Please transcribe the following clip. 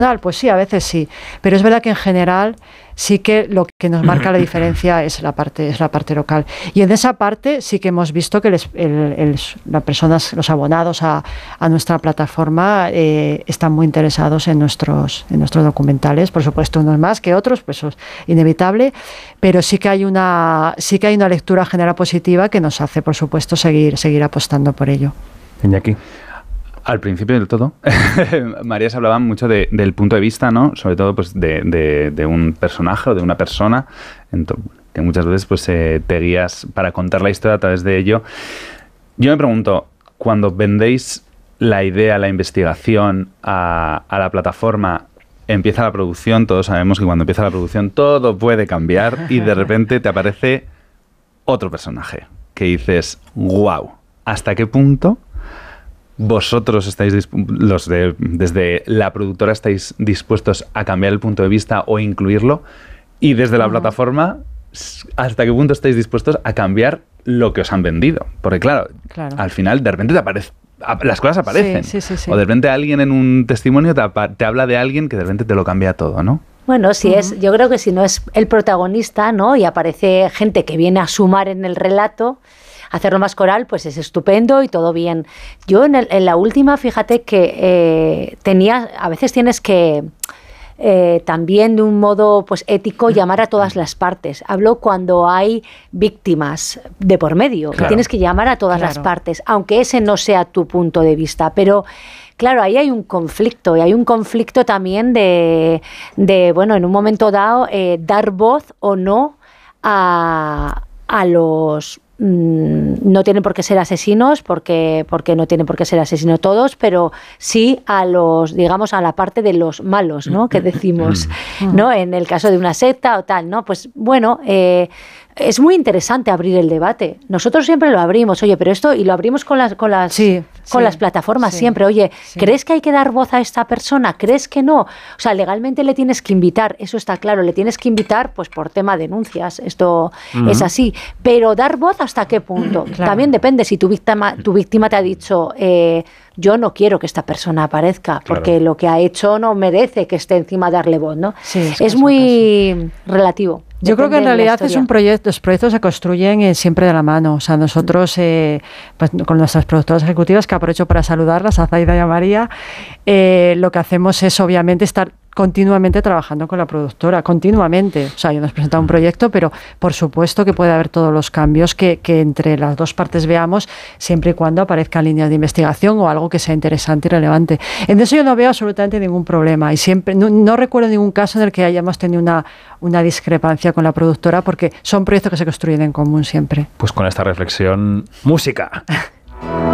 pues sí, a veces sí, pero es verdad que en general sí que lo que nos marca la diferencia es la parte local. Y en esa parte sí que hemos visto que las personas, los abonados a nuestra plataforma están muy interesados en nuestros documentales. Por supuesto, unos más que otros, pues eso es inevitable, pero sí que hay una lectura general positiva que nos hace, por supuesto, seguir apostando por ello. Iñaki. Al principio del todo, María se hablaba mucho del punto de vista, ¿no? Sobre todo pues de un personaje o de una persona, que muchas veces pues te guías para contar la historia a través de ello. Yo me pregunto, cuando vendéis la idea, la investigación a la plataforma, empieza la producción, todos sabemos que cuando empieza la producción todo puede cambiar y de repente te aparece otro personaje que dices, wow, ¿hasta qué punto vosotros estáis desde la productora estáis dispuestos a cambiar el punto de vista o incluirlo? Y desde la plataforma, ¿hasta qué punto estáis dispuestos a cambiar lo que os han vendido? Porque claro. Al final de repente las cosas aparecen. Sí. O de repente alguien en un testimonio te habla de alguien que de repente te lo cambia todo, ¿no? Bueno, yo creo que si no es el protagonista, ¿no? Y aparece gente que viene a sumar en el relato, hacerlo más coral, pues es estupendo y todo bien. Yo en la última, fíjate que a veces tienes que también de un modo pues ético llamar a todas las partes. Hablo cuando hay víctimas de por medio, claro, que tienes que llamar a todas las partes, aunque ese no sea tu punto de vista, pero claro, ahí hay un conflicto, y hay un conflicto también de bueno, en un momento dado, dar voz o no a los... No tienen por qué ser asesinos, porque no tienen por qué ser asesinos todos, pero sí a la parte de los malos, ¿no? Que decimos, ¿no? En el caso de una secta o tal, ¿no? Pues bueno, es muy interesante abrir el debate. Nosotros siempre lo abrimos, oye, pero esto, y lo abrimos con las plataformas siempre, oye, ¿crees que hay que dar voz a esta persona? ¿Crees que no? O sea, legalmente le tienes que invitar, eso está claro, le tienes que invitar pues por tema de denuncias, esto es así, pero dar voz ¿hasta qué punto? Claro. También depende si tu víctima te ha dicho, yo no quiero que esta persona aparezca, porque lo que ha hecho no merece que esté encima de darle voz, ¿no? Sí, es muy relativo. Yo creo que en realidad es un proyecto, los proyectos se construyen siempre de la mano. O sea, nosotros, pues, con nuestras productoras ejecutivas, que aprovecho para saludarlas, a Zaida y a María, lo que hacemos es obviamente estar continuamente trabajando con la productora, continuamente. O sea, yo nos he presentado un proyecto, pero por supuesto que puede haber todos los cambios que entre las dos partes veamos, siempre y cuando aparezcan líneas de investigación o algo que sea interesante y relevante. En eso yo no veo absolutamente ningún problema y siempre no recuerdo ningún caso en el que hayamos tenido una discrepancia con la productora, porque son proyectos que se construyen en común siempre. Pues con esta reflexión, música.